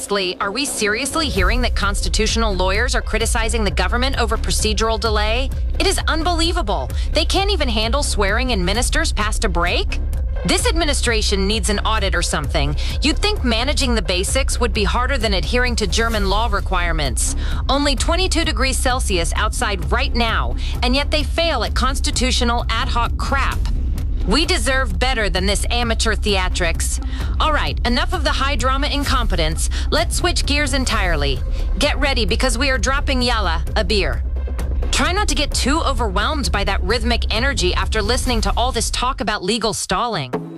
Honestly, are we seriously hearing that constitutional lawyers are criticizing the government over procedural delay? It is unbelievable. They can't even handle swearing in ministers past a break? This administration needs an audit or something. You'd think managing the basics would be harder than adhering to German law requirements. Only 22 degrees Celsius outside right now, and yet they fail at constitutional ad hoc crap. We deserve better than this amateur theatrics. All right, enough of the high drama incompetence. Let's switch gears entirely. Get ready because we are dropping Yalla, a beer. Try not to get too overwhelmed by that rhythmic energy after listening to all this talk about legal stalling.